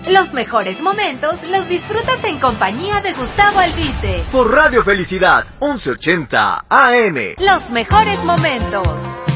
Los mejores momentos los disfrutas en compañía de Gustavo Albite. Por Radio Felicidad, 1180 AM. Los mejores momentos.